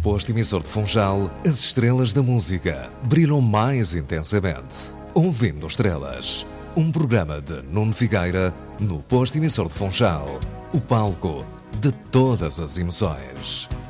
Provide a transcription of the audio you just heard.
posto emissor de Funchal, as estrelas da música brilham mais intensamente. Ouvindo Estrelas, um programa de Nuno Figueira no posto emissor de Funchal, o palco de todas as emoções.